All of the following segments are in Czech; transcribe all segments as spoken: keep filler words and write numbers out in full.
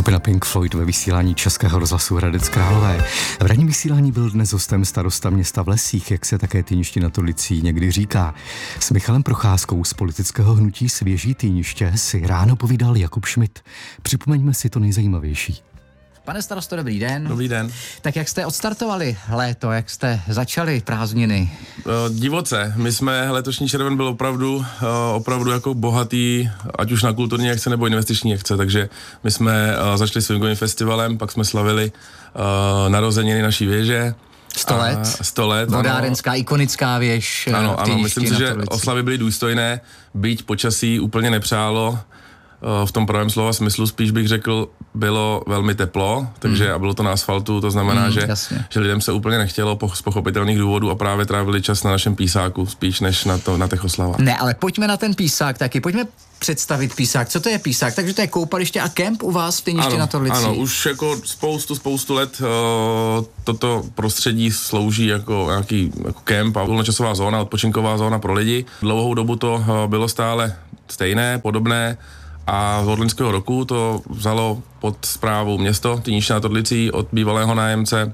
Skupina Pink Floyd ve vysílání Českého rozhlasu Hradec Králové. V ranním vysílání byl dnes hostem starosta města v Lesích, jak se také Týniště nad Orlicí někdy říká. S Michalem Procházkou z politického hnutí Svěží Týniště si ráno povídal Jakub Schmidt. Připomeňme si to nejzajímavější. Pane starosto, dobrý den. Dobrý den. Tak jak jste odstartovali léto, jak jste začali prázdniny? Uh, divoce. My jsme, letošní červen byl opravdu, uh, opravdu jako bohatý, ať už na kulturní akce nebo investiční akce, takže my jsme uh, začali swingovým festivalem, pak jsme slavili uh, narozeniny naší věže. Sto let. Sto let. Vodárenská, ano. Ikonická věž. Ano, ano, myslím si, že oslavy byly důstojné, byť počasí úplně nepřálo. V tom pravém slova smyslu spíš bych řekl, bylo velmi teplo, takže mm. a bylo to na asfaltu, to znamená, mm, že, že lidem se úplně nechtělo po, z pochopitelných důvodů a právě trávili čas na našem písáku, spíš než na, to, na těch oslavách. Ne, ale pojďme na ten písák taky, pojďme představit písák. Co to je písák? Takže to je koupaliště a kemp u vás v Týništi nad Orlicí. Ano, už jako spoustu, spoustu let uh, toto prostředí slouží jako nějaký jako kemp a volnočasová zóna, odpočinková zóna pro lidi. Dlouhou dobu to uh, bylo stále stejné, podobné. A od loňského roku to vzalo pod správu město Týniště nad Orlicí od bývalého nájemce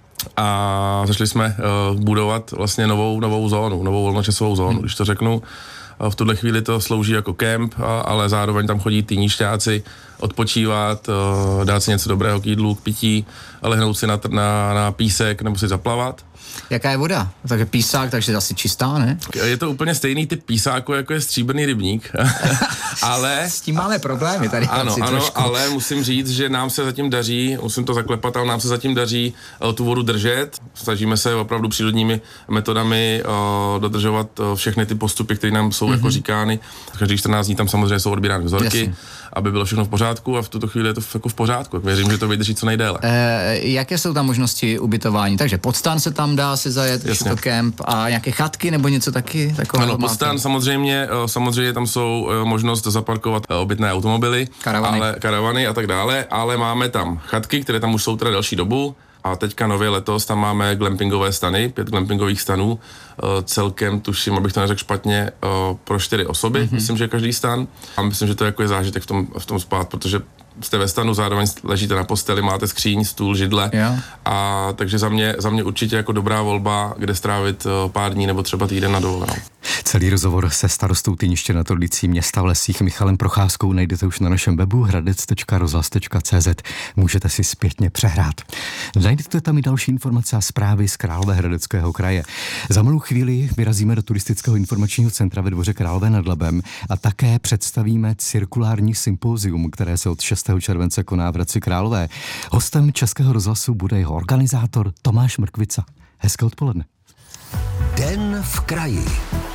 a začali jsme uh, budovat vlastně novou, novou zónu, novou volnočasovou zónu, hmm. když to řeknu. V tuhle chvíli to slouží jako kemp, ale zároveň tam chodí týnišťáci odpočívat, dát si něco dobrého k jídlu, k pití, lehnout si na, na, na písek nebo si zaplavat. Jaká je voda? Takže písák, takže asi čistá, ne? Je to úplně stejný typ písáku, jako je stříbrný rybník, ale... S tím máme problémy tady. Ano, ano, trošku. Ale musím říct, že nám se zatím daří, musím to zaklepat, ale nám se zatím daří tu vodu držet. Snažíme se opravdu přírodními metodami uh, dodržovat uh, všechny ty postupy, které nám jsou mm-hmm. jako říkány. Každých čtrnáct dní tam samozřejmě jsou odbírány vzorky, Jasně. aby bylo všechno v pořádku a v tuto chvíli je to jako v pořádku. Věřím, že to vydrží co nejdéle. E, jaké jsou tam možnosti ubytování? Takže podstan se tam dá si zajet, když to kemp a nějaké chatky nebo něco taky takového? Ano, podstan samozřejmě, samozřejmě tam jsou možnost zaparkovat obytné automobily, karavany. Ale, karavany a tak dále, ale máme tam chatky, které tam už jsou teda delší dobu. A teďka nově letos tam máme glampingové stany, pět glampingových stanů, celkem tuším, abych to neřekl špatně, pro čtyři osoby, mm-hmm. myslím, že každý stan. A myslím, že to jako je zážitek v tom, v tom spát, protože jste ve stanu, zároveň ležíte na posteli, máte skříň, stůl, židle. Jo. A takže za mě, za mě určitě jako dobrá volba, kde strávit pár dní nebo třeba týden na dovolenou. Celý rozhovor se starostou Týniště nad Orlicí města v Lesích Michalem Procházkou najdete už na našem webu hradec tečka rozhlas tečka cé zet. Můžete si zpětně přehrát. Najdete tam i další informace a zprávy z Královéhradeckého kraje. Za malou chvíli vyrazíme do turistického informačního centra ve Dvoře Králové nad Labem a také představíme cirkulární sympózium, které se od šestého července koná v Hradci Králové. Hostem Českého rozhlasu bude jeho organizátor Tomáš Mrkvica. Hezké odpoledne. Den v kraji.